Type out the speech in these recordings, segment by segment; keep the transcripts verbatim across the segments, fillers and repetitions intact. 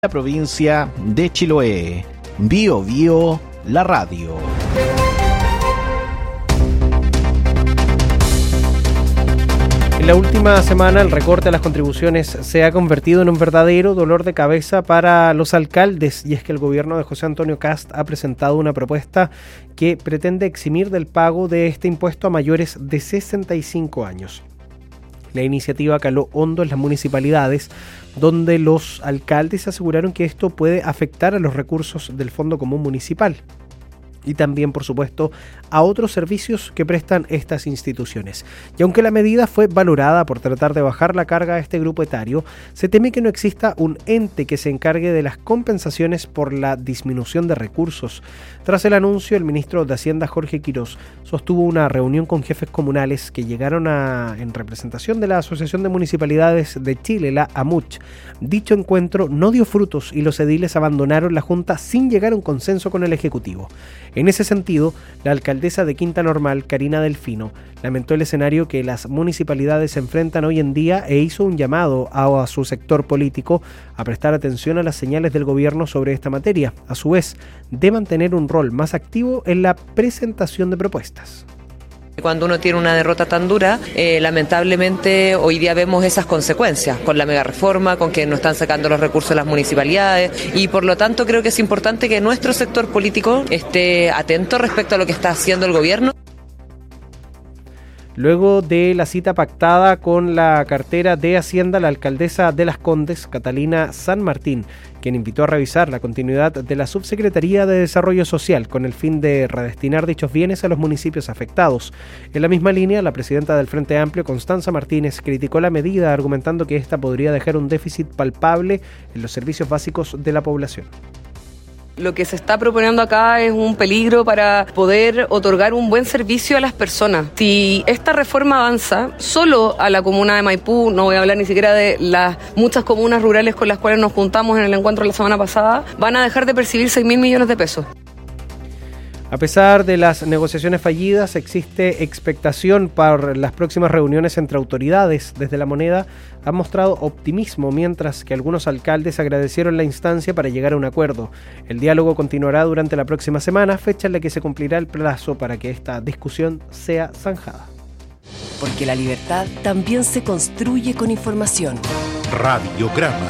La provincia de Chiloé. Bio Bio, la radio. En la última semana, el recorte a las contribuciones se ha convertido en un verdadero dolor de cabeza para los alcaldes, y es que el gobierno de José Antonio Kast ha presentado una propuesta que pretende eximir del pago de este impuesto a mayores de sesenta y cinco años. La iniciativa caló hondo en las municipalidades, donde los alcaldes aseguraron que esto puede afectar a los recursos del Fondo Común Municipal y también, por supuesto, a otros servicios que prestan estas instituciones. Y aunque la medida fue valorada por tratar de bajar la carga a este grupo etario, se teme que no exista un ente que se encargue de las compensaciones por la disminución de recursos. Tras el anuncio, el ministro de Hacienda, Jorge Quirós, sostuvo una reunión con jefes comunales que llegaron a, en representación de la Asociación de Municipalidades de Chile, la AMUCH. Dicho encuentro no dio frutos y los ediles abandonaron la Junta sin llegar a un consenso con el Ejecutivo. En ese sentido, la alcaldesa de Quinta Normal, Karina Delfino, lamentó el escenario que las municipalidades se enfrentan hoy en día e hizo un llamado a, a su sector político a prestar atención a las señales del gobierno sobre esta materia, a su vez, de mantener un rol más activo en la presentación de propuestas. Cuando uno tiene una derrota tan dura, eh, lamentablemente hoy día vemos esas consecuencias, con la mega reforma, con que no están sacando los recursos de las municipalidades, y por lo tanto creo que es importante que nuestro sector político esté atento respecto a lo que está haciendo el gobierno. Luego de la cita pactada con la cartera de Hacienda, la alcaldesa de Las Condes, Catalina San Martín, quien invitó a revisar la continuidad de la Subsecretaría de Desarrollo Social con el fin de redestinar dichos bienes a los municipios afectados. En la misma línea, la presidenta del Frente Amplio, Constanza Martínez, criticó la medida, argumentando que esta podría dejar un déficit palpable en los servicios básicos de la población. Lo que se está proponiendo acá es un peligro para poder otorgar un buen servicio a las personas. Si esta reforma avanza solo a la comuna de Maipú, no voy a hablar ni siquiera de las muchas comunas rurales con las cuales nos juntamos en el encuentro la semana pasada, van a dejar de percibir seis mil millones de pesos. A pesar de las negociaciones fallidas, existe expectación para las próximas reuniones entre autoridades. Desde La Moneda han mostrado optimismo, mientras que algunos alcaldes agradecieron la instancia para llegar a un acuerdo. El diálogo continuará durante la próxima semana, fecha en la que se cumplirá el plazo para que esta discusión sea zanjada. Porque la libertad también se construye con información. Radiograma.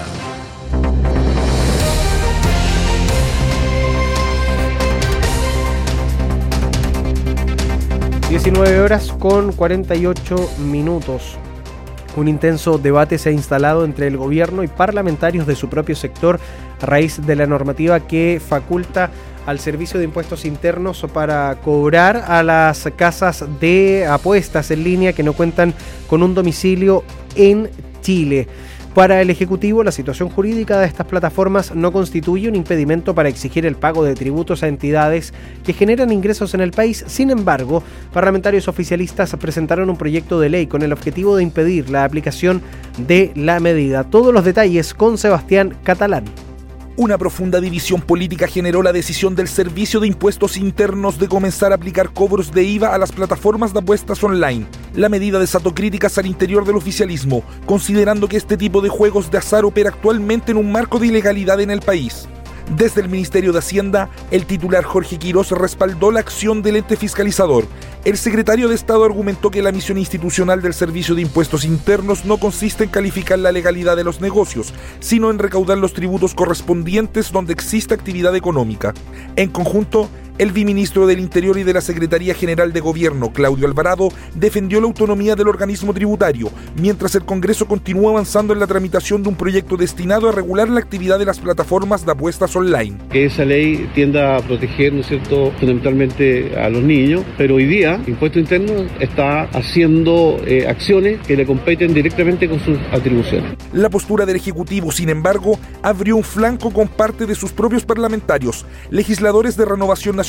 diecinueve horas con cuarenta y ocho minutos. Un intenso debate se ha instalado entre el gobierno y parlamentarios de su propio sector a raíz de la normativa que faculta al Servicio de Impuestos Internos para cobrar a las casas de apuestas en línea que no cuentan con un domicilio en Chile. Para el Ejecutivo, la situación jurídica de estas plataformas no constituye un impedimento para exigir el pago de tributos a entidades que generan ingresos en el país. Sin embargo, parlamentarios oficialistas presentaron un proyecto de ley con el objetivo de impedir la aplicación de la medida. Todos los detalles con Sebastián Catalán. Una profunda división política generó la decisión del Servicio de Impuestos Internos de comenzar a aplicar cobros de I V A a las plataformas de apuestas online. La medida desató críticas al interior del oficialismo, considerando que este tipo de juegos de azar opera actualmente en un marco de ilegalidad en el país. Desde el Ministerio de Hacienda, el titular Jorge Quirós respaldó la acción del ente fiscalizador. El secretario de Estado argumentó que la misión institucional del Servicio de Impuestos Internos no consiste en calificar la legalidad de los negocios, sino en recaudar los tributos correspondientes donde exista actividad económica. En conjunto, el viceministro del Interior y de la Secretaría General de Gobierno, Claudio Alvarado, defendió la autonomía del organismo tributario, mientras el Congreso continúa avanzando en la tramitación de un proyecto destinado a regular la actividad de las plataformas de apuestas online. Que esa ley tienda a proteger, ¿no es cierto?, fundamentalmente a los niños, pero hoy día Impuesto Interno está haciendo eh, acciones que le competen directamente con sus atribuciones. La postura del Ejecutivo, sin embargo, abrió un flanco con parte de sus propios parlamentarios, legisladores de Renovación Nacional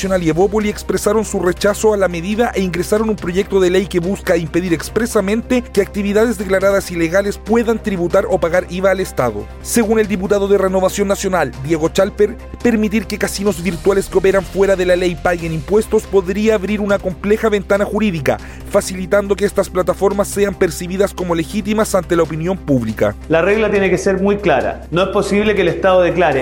Nacional y Evópoli expresaron su rechazo a la medida e ingresaron un proyecto de ley que busca impedir expresamente que actividades declaradas ilegales puedan tributar o pagar I V A al Estado. Según el diputado de Renovación Nacional, Diego Chalper, permitir que casinos virtuales que operan fuera de la ley paguen impuestos podría abrir una compleja ventana jurídica, facilitando que estas plataformas sean percibidas como legítimas ante la opinión pública. La regla tiene que ser muy clara. No es posible que el Estado declare